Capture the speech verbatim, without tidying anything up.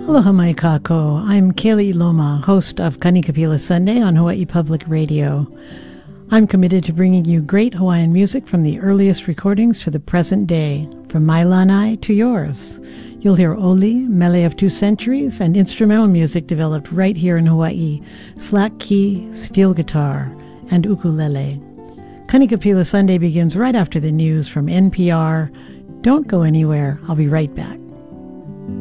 Aloha mai kako. I'm Kaylee Loma, host of Kanikapila Sunday on Hawaii Public Radio. I'm committed to bringing you great Hawaiian music from the earliest recordings to the present day, from my lanai to yours. You'll hear oli, mele of two centuries, and instrumental music developed right here in Hawaii, slack key, steel guitar, and ukulele. Kanikapila Sunday begins right after the news from N P R. Don't go anywhere. I'll be right back.